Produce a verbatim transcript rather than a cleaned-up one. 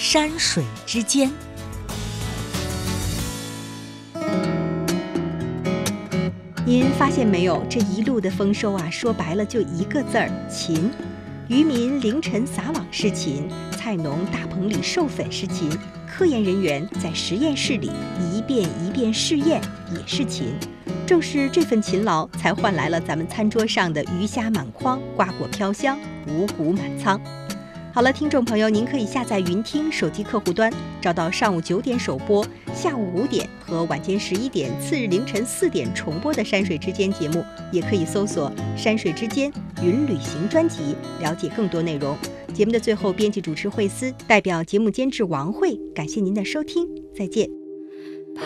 山水之间。 您发现没有，这一路的丰收啊，说白了就一个字儿：勤。渔民凌晨撒网是勤，菜农大棚里授粉是勤，科研人员在实验室里一遍一遍试验也是勤。正是这份勤劳，才换来了咱们餐桌上的鱼虾满筐、瓜果飘香、五谷满仓。好了，听众朋友，您可以下载云听手机客户端，找到上午九点首播、下午五点和晚间十一点、次日凌晨四点重播的《山水之间》节目，也可以搜索“山水之间云旅行”专辑，了解更多内容。节目的最后，编辑主持惠思代表节目监制王慧，感谢您的收听，再见。